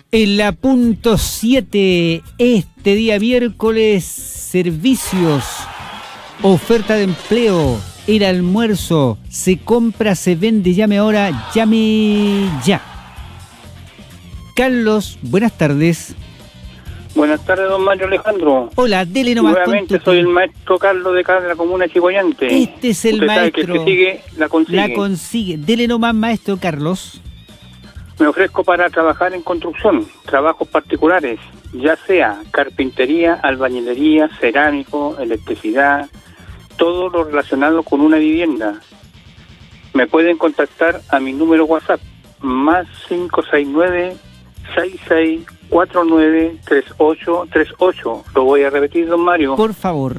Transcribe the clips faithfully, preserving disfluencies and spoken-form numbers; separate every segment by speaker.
Speaker 1: En la punto siete, este día miércoles, servicios, oferta de empleo, el almuerzo, se compra, se vende, llame ahora, llame ya. Carlos, buenas tardes.
Speaker 2: Buenas tardes, don Mario Alejandro.
Speaker 1: Hola, dele nomás.
Speaker 2: Nuevamente soy el maestro Carlos de acá de la comuna de Chicoyante.
Speaker 1: Este es el
Speaker 2: Usted
Speaker 1: maestro.
Speaker 2: Sabe que el que sigue, la consigue.
Speaker 1: La consigue. Dele nomás, maestro Carlos.
Speaker 2: Me ofrezco para trabajar en construcción, trabajos particulares, ya sea carpintería, albañilería, cerámico, electricidad, todo lo relacionado con una vivienda. Me pueden contactar a mi número WhatsApp, más cinco seis nueve, seis seis cuatro nueve, tres ocho tres ocho. Lo voy a repetir, don Mario.
Speaker 1: Por favor.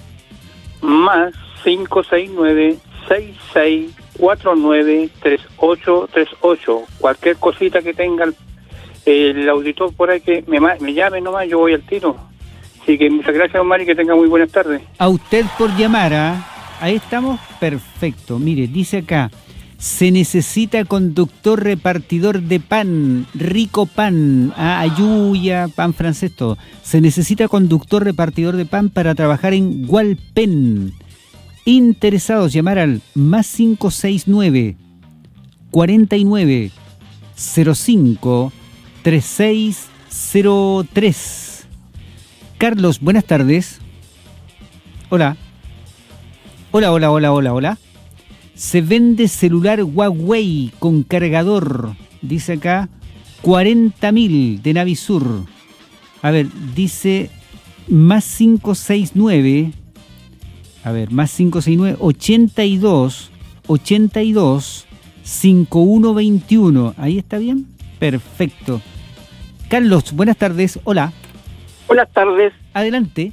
Speaker 2: Más cinco seis nueve, seis seis cuatro nueve, tres ocho tres ocho. Cualquier cosita que tenga el, el auditor por ahí que me, me llame nomás, yo voy al tiro. Así que muchas gracias, don Mario, y que tenga muy buenas tardes.
Speaker 1: A usted por llamar, ¿eh? Ahí estamos, perfecto. Mire, dice acá, se necesita conductor repartidor de pan, rico pan, ah, ayuya, pan francés, todo. Se necesita conductor repartidor de pan para trabajar en Hualpén. Interesados, llamar al más cinco seis nueve, cuarenta y nueve, cero cinco, treinta y seis cero tres. Carlos, buenas tardes. Hola. Hola, hola, hola, hola, hola. Se vende celular Huawei con cargador. Dice acá, cuarenta mil de Navisur. A ver, dice más cinco seis nueve. A ver, más cinco seis nueve, ochenta y dos, ochenta y dos, cincuenta y uno veintiuno. ¿Ahí está bien? Perfecto. Carlos, buenas tardes. Hola.
Speaker 3: Buenas tardes.
Speaker 1: Adelante.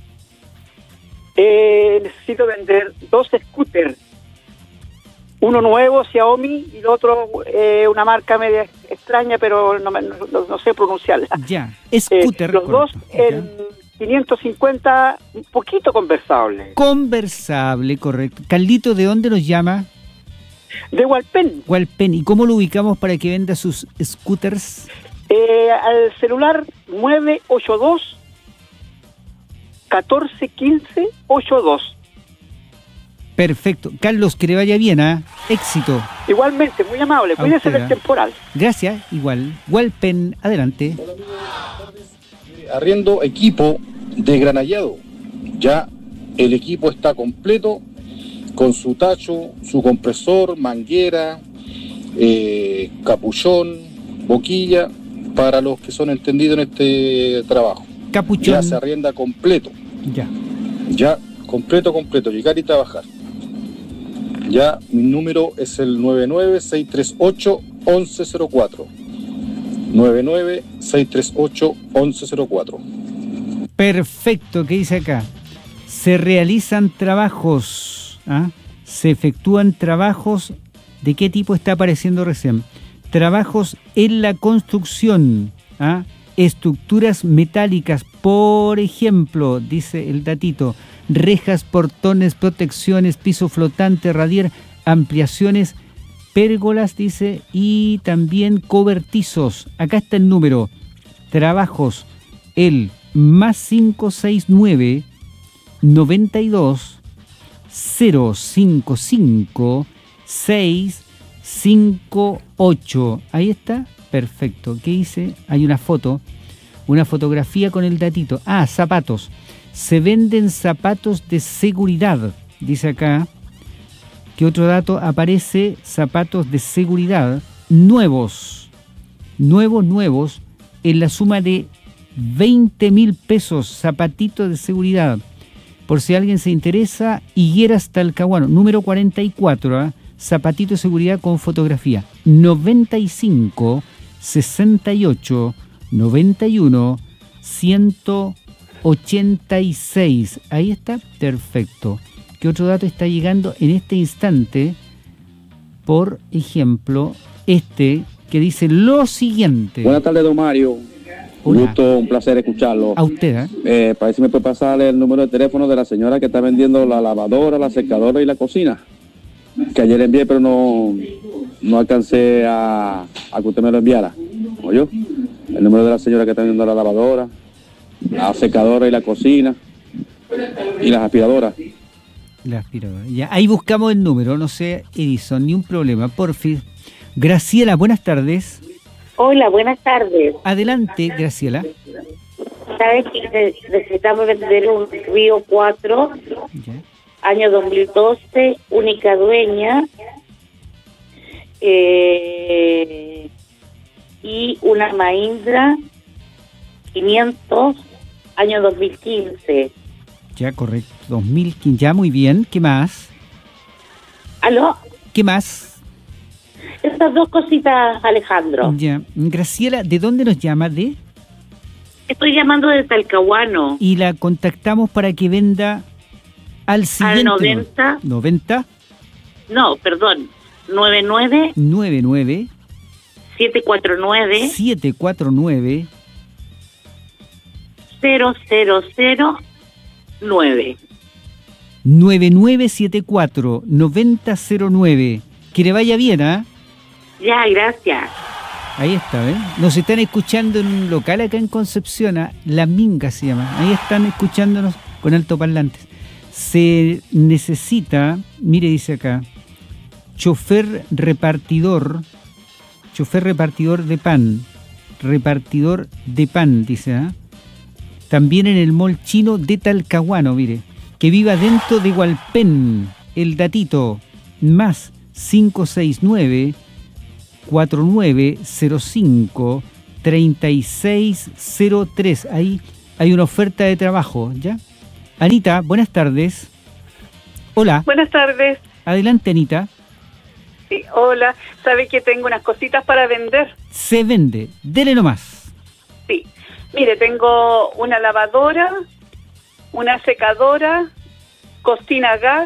Speaker 3: Eh, necesito vender dos scooters. Uno nuevo, Xiaomi, y el otro, eh, una marca media extraña, pero no, no, no, no sé pronunciarla.
Speaker 1: Ya, scooter.
Speaker 3: Eh, los
Speaker 1: correcto.
Speaker 3: dos en quinientos cincuenta, un poquito conversable.
Speaker 1: Conversable, correcto. Carlito, ¿de dónde nos llama?
Speaker 3: De Hualpén.
Speaker 1: Hualpén. ¿Y cómo lo ubicamos para que venda sus scooters?
Speaker 3: Eh, al celular nueve ocho dos, uno cuatro uno cinco, ocho dos.
Speaker 1: Perfecto. Carlos, que le vaya bien, ¿ah? ¿eh? Éxito.
Speaker 3: Igualmente, muy amable. Cuídese del temporal.
Speaker 1: Gracias, igual. Hualpén, adelante.
Speaker 4: Arriendo equipo de granallado. Ya el equipo está completo con su tacho, su compresor, manguera, eh, capuchón, boquilla, para los que son entendidos en este trabajo.
Speaker 1: Capuchón.
Speaker 4: Ya se arrienda completo.
Speaker 1: Ya.
Speaker 4: Ya completo, completo. Llegar y trabajar. Ya mi número es el nueve nueve, seis tres ocho, once cero cuatro. nueve nueve, seis tres ocho, once cero cuatro.
Speaker 1: Perfecto, ¿qué dice acá? Se realizan trabajos, ¿ah? Se efectúan trabajos, ¿de qué tipo está apareciendo recién? Trabajos en la construcción, ¿ah? Estructuras metálicas, por ejemplo, dice el datito, rejas, portones, protecciones, piso flotante, radier, ampliaciones, pérgolas, dice, y también cobertizos. Acá está el número. Trabajos, el más cinco seis nueve, noventa y dos, cero cinco cinco, seis cinco ocho. Ahí está, perfecto. ¿Qué dice? Hay una foto, una fotografía con el datito. Ah, zapatos. Se venden zapatos de seguridad, dice acá. ¿Qué otro dato aparece? Zapatos de seguridad nuevos, nuevos, nuevos, en la suma de veinte mil pesos, zapatitos de seguridad. Por si alguien se interesa, Higueras Talcahuano, número cuarenta y cuatro, ¿eh? Zapatito de seguridad con fotografía. noventa y cinco, sesenta y ocho, noventa y uno, ciento ochenta y seis. Ahí está, perfecto. ¿Qué otro dato está llegando en este instante? Por ejemplo, este que dice lo siguiente.
Speaker 5: Buenas tardes, don Mario. Un
Speaker 1: Hola.
Speaker 5: gusto, un placer escucharlo.
Speaker 1: A usted, ¿eh?
Speaker 5: Eh, para ver si me puede pasarle el número de teléfono de la señora que está vendiendo la lavadora, la secadora y la cocina. Que ayer envié, pero no, no alcancé a, a que usted me lo enviara. ¿Oyó? el número de la señora que está viendo la lavadora, la secadora y la cocina, y las aspiradoras.
Speaker 1: La aspiradora. Ya, ahí buscamos el número, no sé, Edison, ni un problema, porfis. Graciela, buenas tardes.
Speaker 6: Hola, buenas tardes.
Speaker 1: Adelante, Graciela.
Speaker 6: Sabes que necesitamos vender un Río cuatro,
Speaker 1: Ya.
Speaker 6: año dos mil doce, única dueña, eh, y una Mahindra quinientos, año dos mil quince.
Speaker 1: Ya, correcto. dos mil quince, ya, muy bien. ¿Qué más?
Speaker 6: ¿Aló?
Speaker 1: ¿Qué más?
Speaker 6: Estas dos cositas, Alejandro.
Speaker 1: Ya. Graciela, ¿de dónde nos llama? ¿De?
Speaker 6: Estoy llamando de Talcahuano.
Speaker 1: Y la contactamos para que venda al siguiente.
Speaker 6: Al noventa.
Speaker 1: noventa.
Speaker 6: No, perdón. nueve nueve.
Speaker 1: noventa y nueve.
Speaker 6: siete cuatro nueve.
Speaker 1: siete cuatro nueve.
Speaker 6: cero cero cero nueve.
Speaker 1: nueve nueve siete cuatro nueve cero cero nueve. Que le vaya bien, ¿ah?
Speaker 6: Ya, gracias.
Speaker 1: Ahí está, ¿ven? Nos están escuchando en un local acá en Concepción, ¿ah? La Minga se llama. Ahí están escuchándonos con altoparlantes. Se necesita, mire, dice acá, chofer repartidor, chofer repartidor de pan, repartidor de pan, dice, ¿ah? También en el mall chino de Talcahuano, mire, que viva dentro de Hualpén, el datito, más cinco seis nueve, cuatro nueve cero cinco, tres seis cero tres. Ahí hay una oferta de trabajo, ¿ya? Anita, buenas tardes. Hola.
Speaker 7: Buenas tardes.
Speaker 1: Adelante, Anita.
Speaker 7: Sí, hola. ¿Sabe que tengo unas cositas para vender?
Speaker 1: Se vende. Dele nomás.
Speaker 7: Sí. Mire, tengo una lavadora, una secadora, cocina a gas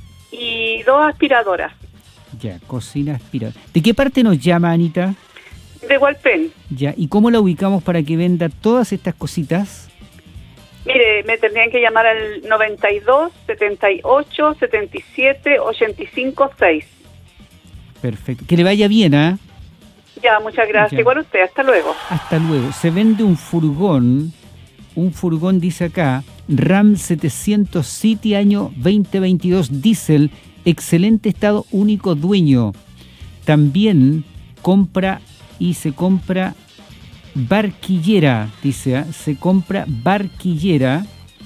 Speaker 7: y dos aspiradoras.
Speaker 1: Ya, cocina aspiradora. ¿De qué parte nos llama, Anita?
Speaker 7: De Hualpén.
Speaker 1: Ya, ¿y cómo la ubicamos para que venda todas estas cositas?
Speaker 7: Mire, me tendrían que llamar al noventa y dos, setenta y ocho, setenta y siete, ochenta y cinco, seis.
Speaker 1: Perfecto. Que le vaya bien, ¿ah?
Speaker 7: Ya, muchas gracias.
Speaker 1: Ya.
Speaker 7: Igual usted, hasta luego.
Speaker 1: Hasta luego. Se vende un furgón, un furgón dice acá, RAM setecientos City año veinte veintidós diésel, excelente estado, único dueño. También compra y se compra barquillera, dice, ¿ah? Se compra barquillera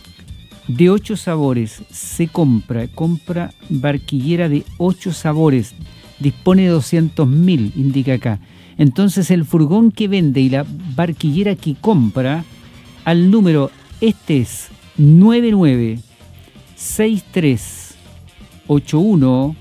Speaker 1: de ocho sabores. Se compra, compra barquillera de ocho sabores. Dispone de doscientos mil, indica acá. Entonces el furgón que vende y la barquillera que compra, al número, este es nueve nueve seis tres ocho uno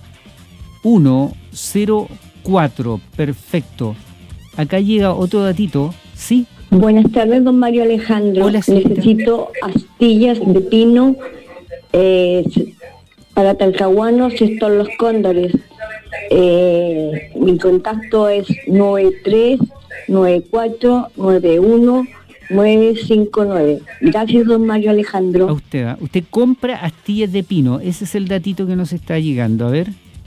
Speaker 1: uno cero cuatro. Perfecto. Acá llega otro datito, ¿sí?
Speaker 8: Buenas tardes, don Mario Alejandro.
Speaker 1: Hola, señorita.
Speaker 8: Necesito astillas de pino eh, para Talcahuano, sector Los Cóndores. Eh, mi contacto es nueve tres nueve cuatro nueve uno nueve cinco nueve. Gracias, don Mario
Speaker 1: A
Speaker 8: Alejandro.
Speaker 1: usted, ¿ah? Usted compra astillas de pino. Ese es el datito que nos está llegando. A ver.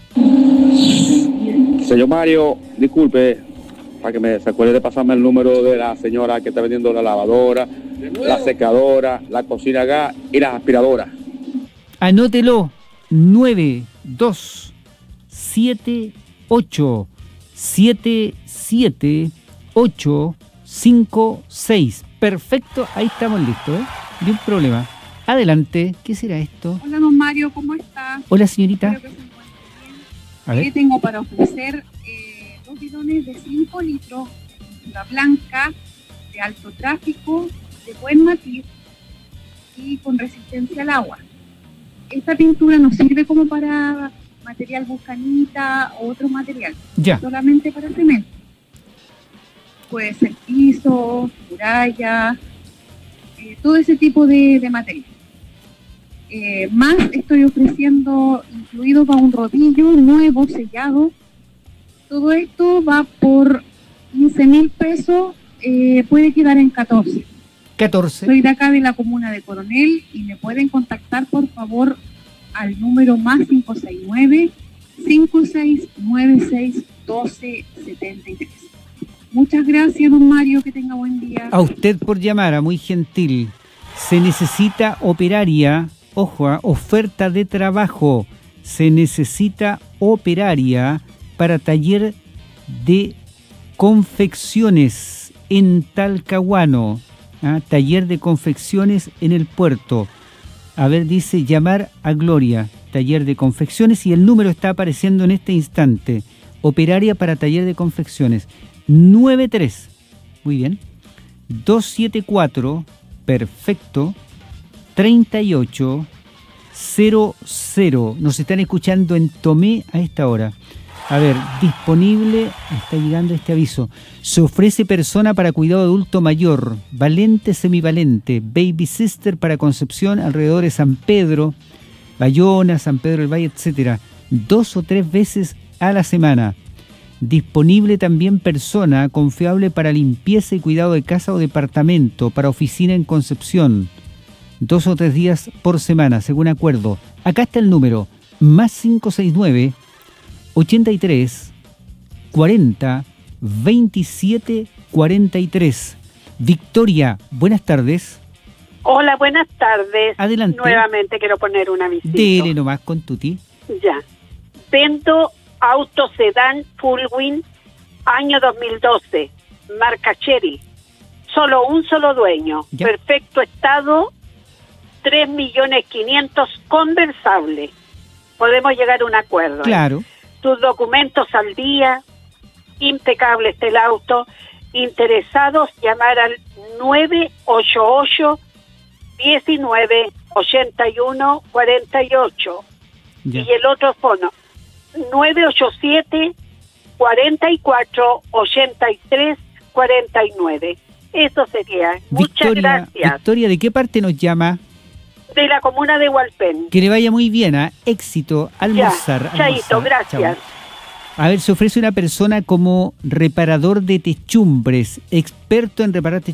Speaker 5: Señor Mario, disculpe, para que me se acuerde de pasarme el número de la señora que está vendiendo la lavadora, la secadora, la cocina a gas y las aspiradoras.
Speaker 1: Anótelo. nueve dos siete ocho siete siete ocho cinco seis. Perfecto, ahí estamos listos, ¿eh? Ni un problema. Adelante, ¿qué será esto?
Speaker 9: Hola, don Mario, ¿cómo está?
Speaker 1: Hola, señorita.
Speaker 9: Espero que se encuentre bien.
Speaker 1: A
Speaker 9: Le
Speaker 1: ver.
Speaker 9: tengo para ofrecer eh, dos bidones de cinco litros, pintura blanca, de alto tráfico, de buen matiz y con resistencia al agua. Esta pintura nos sirve como para material vulcanita o otro material,
Speaker 1: Ya.
Speaker 9: solamente para cemento. Puede ser piso, muralla, eh, todo ese tipo de, de material. Eh, más estoy ofreciendo, incluido para un rodillo nuevo, sellado. Todo esto va por quince mil pesos, eh, puede quedar en catorce.
Speaker 1: catorce.
Speaker 9: Soy de acá de la comuna de Coronel y me pueden contactar por favor al número más cinco seis nueve, cinco seis nueve seis, uno dos siete tres. Muchas gracias, don Mario, que tenga buen día.
Speaker 1: A usted por llamar, muy gentil. Se necesita operaria, ojo, ah, oferta de trabajo. Se necesita operaria para taller de confecciones en Talcahuano. ¿ah? Taller de confecciones en el puerto. A ver, dice llamar a Gloria, taller de confecciones, y el número está apareciendo en este instante. Operaria para taller de confecciones. nueve tres, muy bien, dos siete cuatro, perfecto, treinta y ocho cero cero. Nos están escuchando en Tomé a esta hora. A ver, disponible, está llegando este aviso. Se ofrece persona para cuidado adulto mayor, valente, semivalente, baby sister para Concepción, alrededor de San Pedro, Bayona, San Pedro del Valle, etcétera. Dos o tres veces a la semana. Disponible también persona confiable para limpieza y cuidado de casa o departamento, para oficina en Concepción. Dos o tres días por semana, según acuerdo. Acá está el número, más cinco seis nueve, ochenta y tres, cuarenta, veintisiete, cuarenta y tres. Victoria, buenas tardes.
Speaker 10: Hola, buenas tardes.
Speaker 1: Adelante.
Speaker 10: Nuevamente quiero poner una visita.
Speaker 1: Dele nomás con tuti.
Speaker 10: Ya. Vendo auto sedán Fullwin, año dos mil doce, marca Chery. Solo un solo dueño.
Speaker 1: Ya.
Speaker 10: Perfecto estado, tres millones quinientos conversable. Podemos llegar a un acuerdo.
Speaker 1: Claro.
Speaker 10: Tus documentos al día, impecable está el auto. Interesados, llamar al nueve ocho ocho, diecinueve, ochenta y uno, cuarenta y ocho.
Speaker 1: Ya.
Speaker 10: Y el otro fono, nueve ocho siete, cuarenta y cuatro, ochenta y tres, cuarenta y nueve. Eso sería. Muchas
Speaker 1: Victoria,
Speaker 10: gracias.
Speaker 1: Victoria, ¿de qué parte nos llama?
Speaker 10: De la comuna de Hualpén.
Speaker 1: Que le vaya muy bien, ¿ah? Éxito, almorzar.
Speaker 10: Ya, chaito,
Speaker 1: almorzar.
Speaker 10: gracias.
Speaker 1: Chao. A ver, se ofrece una persona como reparador de techumbres, experto en reparar techumbres.